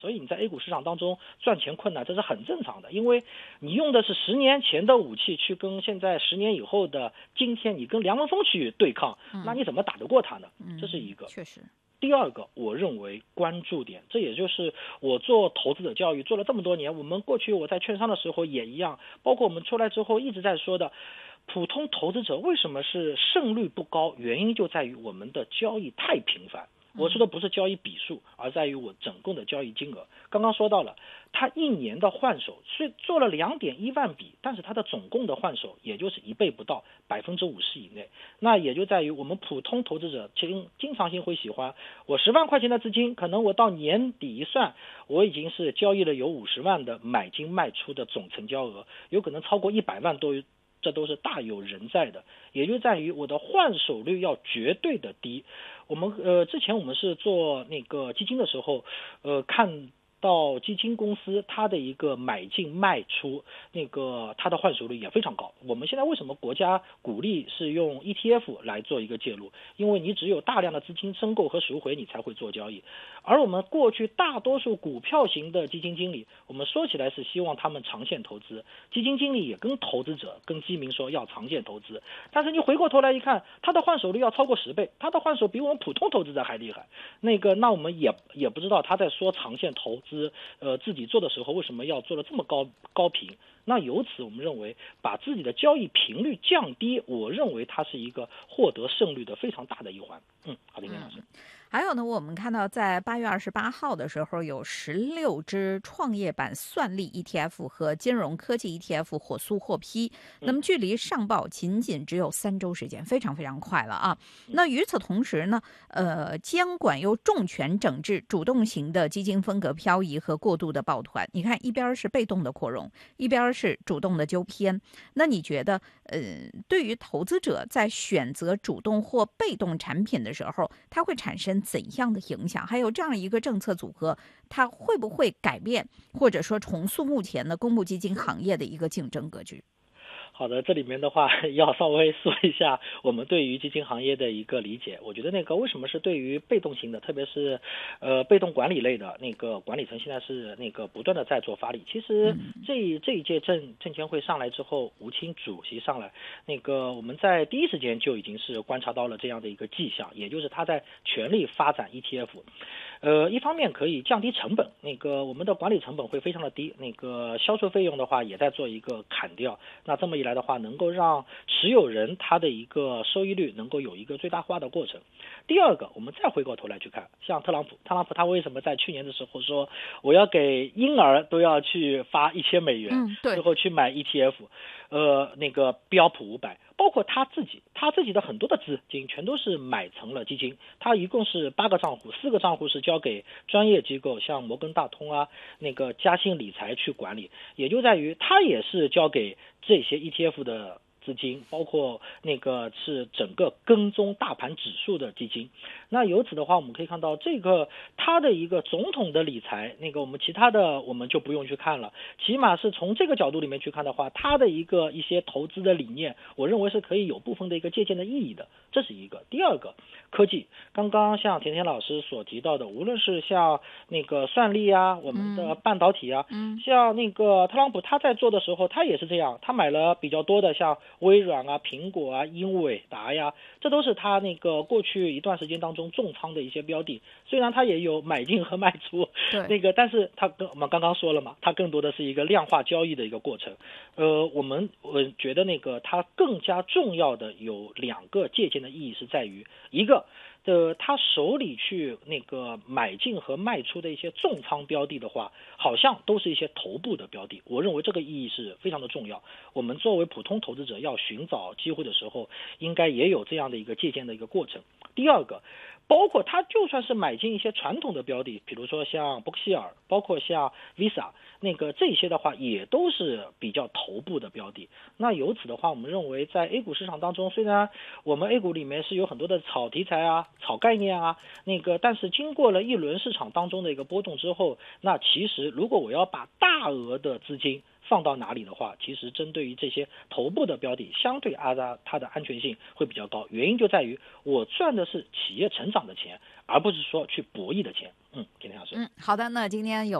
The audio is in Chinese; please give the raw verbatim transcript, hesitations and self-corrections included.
所以你在 A 股市场当中赚钱困难，这是很正常的，因为你用的是十年前的武器去跟现在十年以后的今天，你跟梁文峰去对抗，那你怎么打得过他呢？这是一个。 确实。 第二个，我认为关注点，这也就是我做投资者教育做了这么多年，我们过去我在券商的时候也一样，包括我们出来之后一直在说的，普通投资者为什么是胜率不高？原因就在于我们的交易太频繁。我说的不是交易笔数，而在于我整共的交易金额。刚刚说到了，他一年的换手是做了两点一万笔，但是他的总共的换手也就是一倍不到，百分之五十以内。那也就在于我们普通投资者经经常性会喜欢，我十万块钱的资金，可能我到年底一算，我已经是交易了有五十万的买进卖出的总成交额，有可能超过一百万都。这都是大有人在的，也就在于我的换手率要绝对的低。我们呃之前我们是做那个基金的时候，呃看到基金公司它的一个买进卖出，那个它的换手率也非常高。我们现在为什么国家鼓励是用 E T F 来做一个介入？因为你只有大量的资金申购和赎回，你才会做交易。而我们过去大多数股票型的基金经理，我们说起来是希望他们长线投资，基金经理也跟投资者跟基民说要长线投资，但是你回过头来一看，他的换手率要超过十倍，他的换手比我们普通投资者还厉害。那个那我们也也不知道他在说长线投资，呃自己做的时候为什么要做的这么高高频。那由此我们认为把自己的交易频率降低，我认为它是一个获得胜率的非常大的一环。嗯，好的，林老师。 还有呢，我们看到在八月二十八号的时候，有十六只创业板算力 E T F 和金融科技 E T F 火速获批。那么距离上报仅仅只有三周时间，非常非常快了啊。那与此同时呢，呃，监管又重拳整治主动型的基金风格漂移和过度的抱团。你看，一边是被动的扩容，一边是主动的纠偏。那你觉得，呃，对于投资者在选择主动或被动产品的时候，它会产生怎样的影响？还有这样一个政策组合，它会不会改变或者说重塑目前的公募基金行业的一个竞争格局？ 好的，这里面的话要稍微说一下我们对于基金行业的一个理解。我觉得那个为什么是对于被动型的，特别是呃被动管理类的那个管理层现在是那个不断的在做发力。其实这这一届证证监会上来之后，吴清主席上来，那个我们在第一时间就已经是观察到了这样的一个迹象，也就是他在全力发展 E T F。呃，一方面可以降低成本，那个我们的管理成本会非常的低，那个销售费用的话也在做一个砍掉，那这么一来的话，能够让持有人他的一个收益率能够有一个最大化的过程。第二个，我们再回过头来去看，像特朗普，特朗普他为什么在去年的时候说我要给婴儿都要去发一千美元， 嗯，对， 最后去买 E T F， 呃，那个标普五百。包括他自己，他自己的很多的资金全都是买成了基金，他一共是八个账户，四个账户是交给专业机构，像摩根大通啊、那个嘉兴理财去管理，也就在于他也是交给这些 E T F 的资金，包括那个是整个跟踪大盘指数的基金。那由此的话，我们可以看到这个它的一个总统的理财，那个我们其他的我们就不用去看了，起码是从这个角度里面去看的话，它的一个一些投资的理念，我认为是可以有部分的一个借鉴的意义的，这是一个。第二个，科技，刚刚像甜甜老师所提到的，无论是像那个算力啊，我们的半导体啊， 嗯， 像那个特朗普他在做的时候，他也是这样，他买了比较多的像微软啊、苹果啊、英伟达呀，这都是他那个过去一段时间当中重仓的一些标的。虽然他也有买进和卖出， 对， 那个，但是他跟我们刚刚说了嘛，他更多的是一个量化交易的一个过程。呃，我们我觉得那个它更加重要的有两个借鉴的意义是在于，一个的他手里去那个买进和卖出的一些重仓标的的话，好像都是一些头部的标的，我认为这个意义是非常的重要。我们作为普通投资者要寻找机会的时候，应该也有这样的一个借鉴的一个过程。第二个，包括他就算是买进一些传统的标的，比如说像伯克希尔，包括像 Visa， 那个这些的话也都是比较头部的标的。那由此的话，我们认为在 A 股市场当中，虽然我们 A 股里面是有很多的炒题材啊、炒概念啊，那个但是经过了一轮市场当中的一个波动之后，那其实如果我要把大额的资金放到哪里的话，其实针对于这些头部的标的，相对阿扎它的安全性会比较高。原因就在于我赚的是企业成长的钱，而不是说去博弈的钱。嗯，今天老师。 嗯，好的，那今天有